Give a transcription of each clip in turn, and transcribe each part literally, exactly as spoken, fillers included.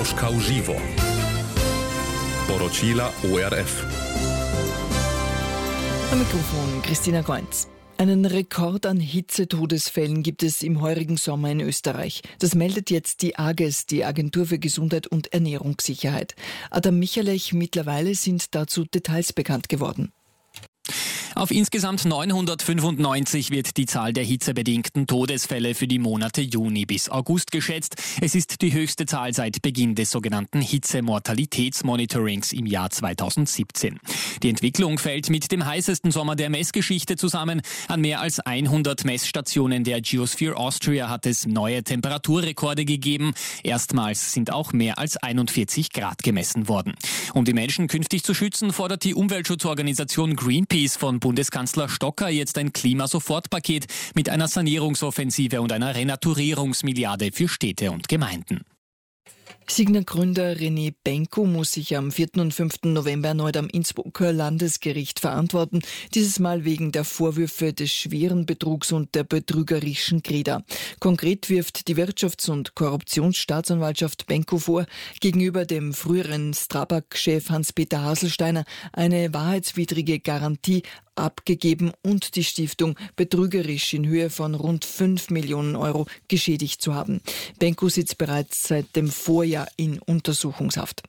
Mosca Uživo. Poročila O R F. Am Mikrofon Christina Goenz. Einen Rekord an Hitzetodesfällen gibt es im heurigen Sommer in Österreich. Das meldet jetzt die A G E S, die Agentur für Gesundheit und Ernährungssicherheit. Adam Michalech, mittlerweile sind dazu Details bekannt geworden. Auf insgesamt neunhundertfünfundneunzig wird die Zahl der hitzebedingten Todesfälle für die Monate Juni bis August geschätzt. Es ist die höchste Zahl seit Beginn des sogenannten Hitzemortalitätsmonitorings im Jahr zweitausendsiebzehn. Die Entwicklung fällt mit dem heißesten Sommer der Messgeschichte zusammen. An mehr als hundert Messstationen der Geosphere Austria hat es neue Temperaturrekorde gegeben. Erstmals sind auch mehr als einundvierzig Grad gemessen worden. Um die Menschen künftig zu schützen, fordert die Umweltschutzorganisation Greenpeace von Bundeskanzler Stocker jetzt ein Klimasofortpaket mit einer Sanierungsoffensive und einer Renaturierungsmilliarde für Städte und Gemeinden. Signa-Gründer René Benko muss sich am vierten und fünften November erneut am Innsbrucker Landesgericht verantworten, dieses Mal wegen der Vorwürfe des schweren Betrugs und der betrügerischen Greda. Konkret wirft die Wirtschafts- und Korruptionsstaatsanwaltschaft Benko vor, gegenüber dem früheren Strabag-Chef Hans-Peter Haselsteiner eine wahrheitswidrige Garantie abgegeben und die Stiftung betrügerisch in Höhe von rund fünf Millionen Euro geschädigt zu haben. Benko sitzt bereits seit dem Vorjahr in Untersuchungshaft.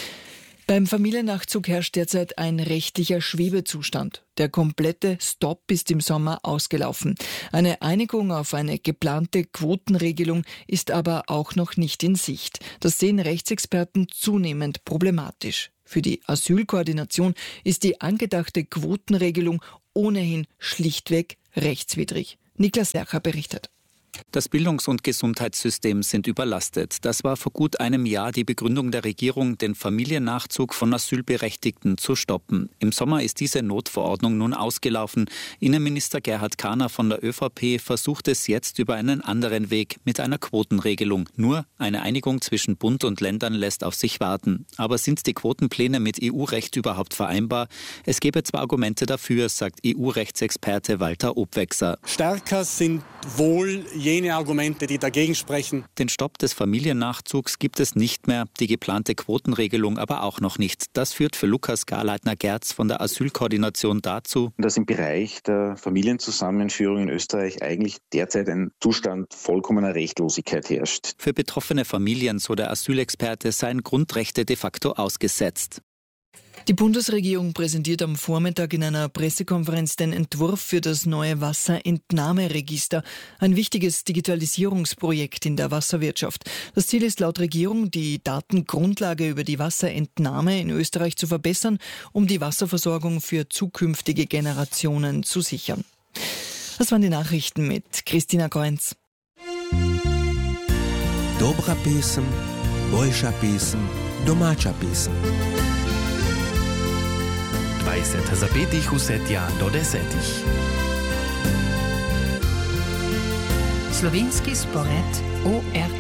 Beim Familiennachzug herrscht derzeit ein rechtlicher Schwebezustand. Der komplette Stopp ist im Sommer ausgelaufen. Eine Einigung auf eine geplante Quotenregelung ist aber auch noch nicht in Sicht. Das sehen Rechtsexperten zunehmend problematisch. Für die Asylkoordination ist die angedachte Quotenregelung ohnehin schlichtweg rechtswidrig. Niklas Sercher berichtet. Das Bildungs- und Gesundheitssystem sind überlastet. Das war vor gut einem Jahr die Begründung der Regierung, den Familiennachzug von Asylberechtigten zu stoppen. Im Sommer ist diese Notverordnung nun ausgelaufen. Innenminister Gerhard Kahner von der ÖVP versucht es jetzt über einen anderen Weg mit einer Quotenregelung. Nur eine Einigung zwischen Bund und Ländern lässt auf sich warten. Aber sind die Quotenpläne mit E U-Recht überhaupt vereinbar? Es gäbe zwar Argumente dafür, sagt E U-Rechtsexperte Walter Obwechser. Stärker sind wohl jene Argumente, die dagegen sprechen. Den Stopp des Familiennachzugs gibt es nicht mehr, die geplante Quotenregelung aber auch noch nicht. Das führt für Lukas Garleitner-Gerz von der Asylkoordination dazu, dass im Bereich der Familienzusammenführung in Österreich eigentlich derzeit ein Zustand vollkommener Rechtlosigkeit herrscht. Für betroffene Familien, so der Asylexperte, seien Grundrechte de facto ausgesetzt. Die Bundesregierung präsentiert am Vormittag in einer Pressekonferenz den Entwurf für das neue Wasserentnahmeregister, ein wichtiges Digitalisierungsprojekt in der Wasserwirtschaft. Das Ziel ist laut Regierung, die Datengrundlage über die Wasserentnahme in Österreich zu verbessern, um die Wasserversorgung für zukünftige Generationen zu sichern. Das waren die Nachrichten mit Christina Goenz. Dobra pesem, boljša pesem, domača pesem. dvajset zapetih vsetja do desetih. Slovenski spored O R